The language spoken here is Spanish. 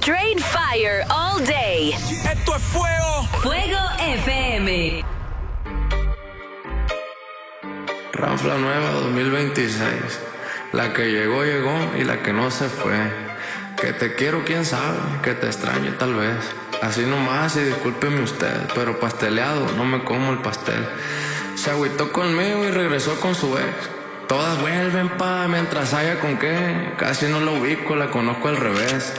Straight fire all day. Esto es fuego. Fuego FM. Ranfla nueva 2026. La que llegó, llegó y la que no se fue. Que te quiero, quién sabe, que te extrañe tal vez. Así nomás y discúlpeme usted, pero pasteleado, no me como el pastel. Se agüitó conmigo y regresó con su ex. Todas vuelven mientras haya con qué. Casi no la ubico, la conozco al revés.